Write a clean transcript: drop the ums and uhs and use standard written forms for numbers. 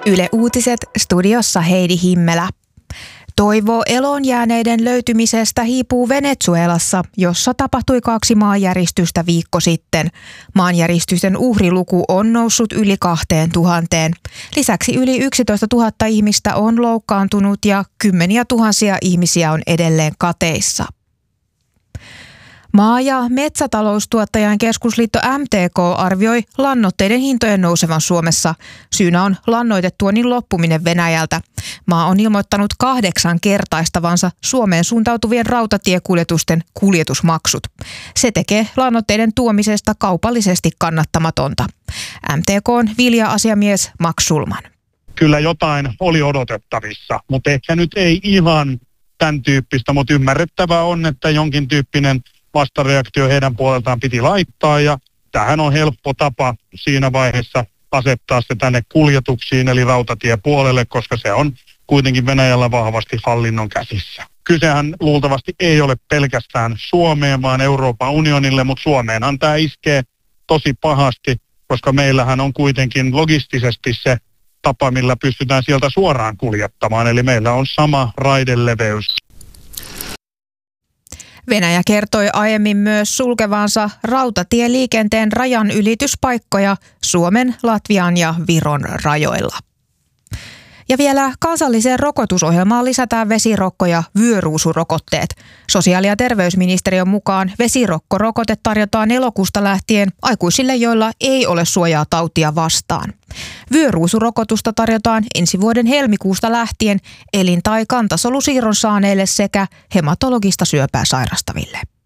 Yle Uutiset, studiossa Heidi Himmelä. Toivo eloon jääneiden löytymisestä hiipuu Venezuelassa, jossa tapahtui 2 maanjäristystä viikko sitten. Maanjäristysten uhriluku on noussut yli 2000. Lisäksi yli 11 000 ihmistä on loukkaantunut ja kymmeniä tuhansia ihmisiä on edelleen kateissa. Maa- ja metsätaloustuottajain keskusliitto MTK arvioi lannoitteiden hintojen nousevan Suomessa. Syynä on lannoitetuonnin loppuminen Venäjältä. Maa on ilmoittanut 8-kertaistavansa Suomeen suuntautuvien rautatiekuljetusten kuljetusmaksut. Se tekee lannoitteiden tuomisesta kaupallisesti kannattamatonta. MTK:n vilja-asiamies Max Sulman. Kyllä jotain oli odotettavissa, mutta ehkä nyt ei ihan tämän tyyppistä, mutta ymmärrettävää on, että jonkin tyyppinen vastareaktio heidän puoleltaan piti laittaa ja tähän on helppo tapa siinä vaiheessa asettaa se tänne kuljetuksiin eli rautatiepuolelle, koska se on kuitenkin Venäjällä vahvasti hallinnon käsissä. Kysehän luultavasti ei ole pelkästään Suomeen, vaan Euroopan unionille, mutta Suomeenhan tämä iskee tosi pahasti, koska meillähän on kuitenkin logistisesti se tapa, millä pystytään sieltä suoraan kuljettamaan, eli meillä on sama raideleveys. Venäjä kertoi aiemmin myös sulkevansa rautatieliikenteen rajanylityspaikkoja Suomen, Latvian ja Viron rajoilla. Ja vielä kansalliseen rokotusohjelmaan lisätään vesirokko- ja vyöruusurokotteet. Sosiaali- ja terveysministeriön mukaan vesirokkorokotetta tarjotaan elokuusta lähtien aikuisille, joilla ei ole suojaa tautia vastaan. Vyöruusurokotusta tarjotaan ensi vuoden helmikuusta lähtien elin- tai kantasolusiirron saaneille sekä hematologista syöpää sairastaville.